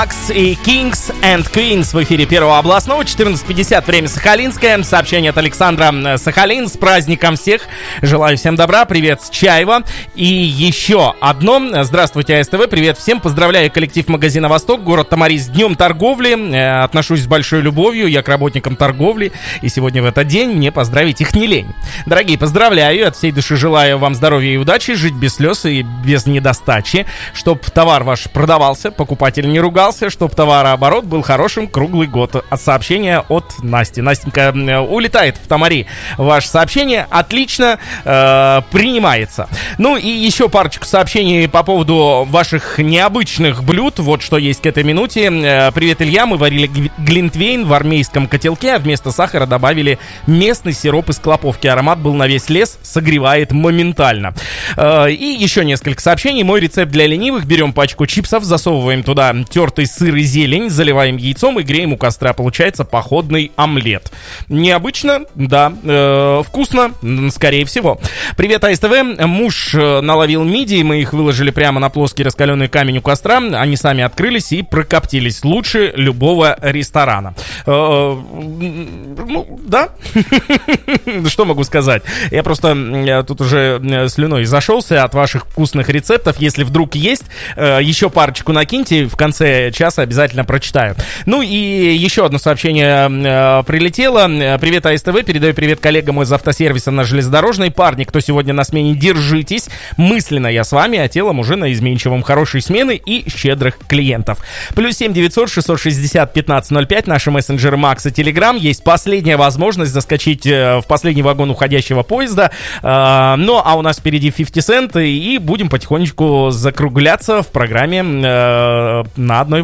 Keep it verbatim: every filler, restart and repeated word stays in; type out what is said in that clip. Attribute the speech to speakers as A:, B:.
A: И Kings and Queens в эфире Первого областного, четырнадцать пятьдесят, время Сахалинское. Сообщение от Александра: Сахалин, с праздником всех. Желаю всем добра, привет с Чаева. И еще одно: здравствуйте, АСТВ, привет всем. Поздравляю коллектив магазина «Восток», город Тамарис, с днем торговли. Отношусь с большой любовью я к работникам торговли, и сегодня в этот день мне поздравить их не лень. Дорогие, поздравляю, от всей души желаю вам здоровья и удачи, жить без слез и без недостачи, чтоб товар ваш продавался, покупатель не ругался, чтобы товарооборот был хорошим круглый год. От сообщения от Насти. Настенька, улетает в Тамари ваше сообщение. Отлично, э, принимается. Ну и еще парочку сообщений по поводу ваших необычных блюд. Вот что есть к этой минуте. Э, привет, Илья. Мы варили глинтвейн в армейском котелке, а вместо сахара добавили местный сироп из клоповки. Аромат был на весь лес, согревает моментально. Э, и еще несколько сообщений. Мой рецепт для ленивых. Берем пачку чипсов, засовываем туда тертый сыр и зелень, заливаем яйцом и греем у костра. Получается походный омлет. Необычно, да, э, вкусно, скорее всего. Привет, АСТВ. Муж наловил мидий, мы их выложили прямо на плоский раскаленный камень у костра. Они сами открылись и прокоптились. Лучше любого ресторана. Э, ну, да. Что могу сказать? Я просто тут уже слюной зашелся от ваших вкусных рецептов. Если вдруг есть, еще парочку накиньте, в конце часа обязательно прочитаю. Ну и еще одно сообщение э, прилетело. Привет, АСТВ, передаю привет коллегам из автосервиса на железнодорожной. Парни, кто сегодня на смене, держитесь. Мысленно я с вами, а телом уже на изменчивом. Хорошей смены и щедрых клиентов. Плюс семь девятьсот шестьсот шестьдесят пятнадцать ноль пять, наши мессенджеры Макс и Телеграм. Есть последняя возможность заскочить в последний вагон уходящего поезда. Э, ну, а у нас впереди пятьдесят Cent, и будем потихонечку закругляться в программе э, на одной